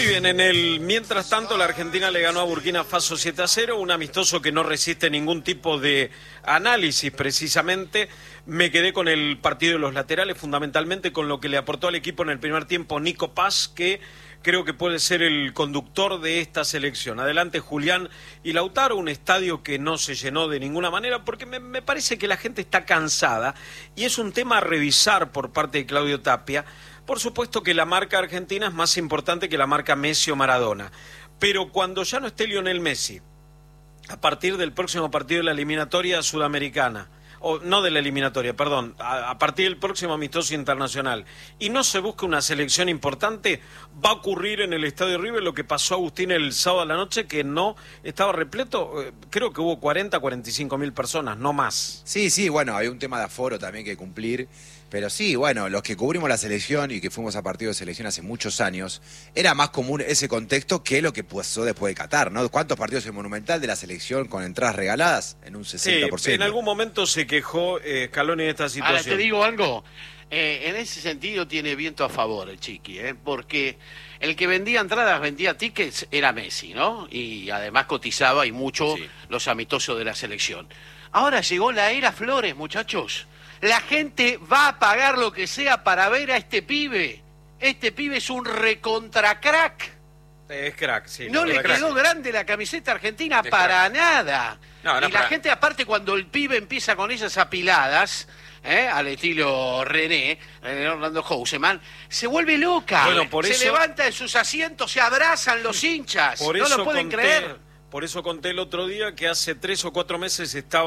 Muy bien, mientras tanto la Argentina le ganó a Burkina Faso 7-0, un amistoso que no resiste ningún tipo de análisis precisamente. Me quedé con el partido de los laterales, fundamentalmente con lo que le aportó al equipo en el primer tiempo Nico Paz, que creo que puede ser el conductor de esta selección. Adelante Julián y Lautaro, un estadio que no se llenó de ninguna manera, porque me parece que la gente está cansada y es un tema a revisar por parte de Claudio Tapia. Por supuesto que la marca argentina es más importante que la marca Messi o Maradona, pero cuando ya no esté Lionel Messi, a partir del próximo partido de la eliminatoria sudamericana, o no de la eliminatoria, perdón, a partir del próximo amistoso internacional, y no se busca una selección importante, va a ocurrir en el Estadio River lo que pasó a Agustín el sábado a la noche, que no estaba repleto. Creo que hubo 45 mil personas, no más. Sí, bueno, hay un tema de aforo también que cumplir, pero sí, bueno, los que cubrimos la selección y que fuimos a partidos de selección hace muchos años, era más común ese contexto que lo que pasó después de Qatar, ¿no? ¿Cuántos partidos en Monumental de la selección con entradas regaladas? En un 60%. Sí, en algún momento se quejó Scaloni de esta situación. Ahora te digo algo, en ese sentido tiene viento a favor el Chiqui, porque el que vendía entradas, vendía tickets, era Messi, ¿no? Y además cotizaba y mucho los amistosos de la selección. Ahora llegó la era Flores, muchachos. La gente va a pagar lo que sea para ver a este pibe. Este pibe es un recontra crack. Es crack, sí. No le quedó grande la camiseta argentina para nada. Y la gente, aparte, cuando el pibe empieza con esas apiladas, al estilo René Orlando Houseman, se vuelve loca. Bueno, se levanta de sus asientos, se abrazan los hinchas. No lo pueden creer. Por eso conté el otro día que hace 3 o 4 meses estaba